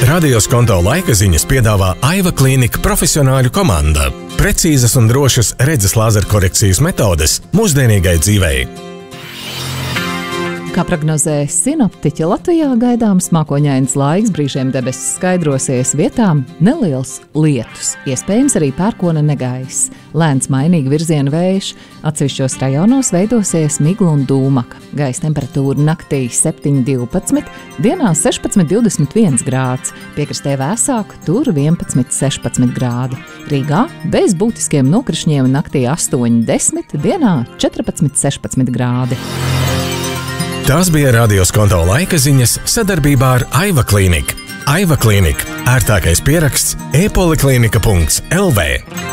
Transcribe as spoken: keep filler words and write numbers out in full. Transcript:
Radio Skonto laika ziņas piedāvā Aiva Klīnika profesionāļu komanda. Precīzas un drošas redzes lāzerkorekcijas metodes mūsdienīgai dzīvei. Kā prognozē sinoptiķi, Latvijā gaidāms mākoņains laiks, brīžiem debesis skaidrosies, vietām neliels lietus, iespējams arī pērkona negaiss, lēns mainīgi virziena vējš, atsevišķos rajonos veidosies migla un dūmaka. Gaisa temperatūra naktī septiņi divpadsmit, dienā sešpadsmit divdesmit viens grāds, piekrastē vēsāk, tur vienpadsmit sešpadsmit grādi. Rīgā bez būtiskiem nokrišņiem naktī astoņi desmit, dienā četrpadsmit sešpadsmit grādi. Tās bija Radio Skonto laika ziņas sadarbībā ar Aiva Klīniku. Aiva Klīnika – ērtākais pieraksts e poliklinika punkts l v.